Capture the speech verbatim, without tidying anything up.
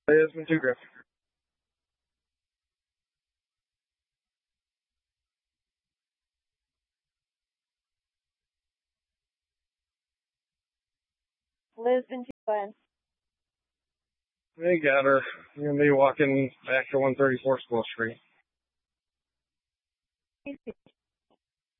Lisbon two Griff. Lisbon two Glenn. They got her. You're going to be walking back to one thirty-four School Street.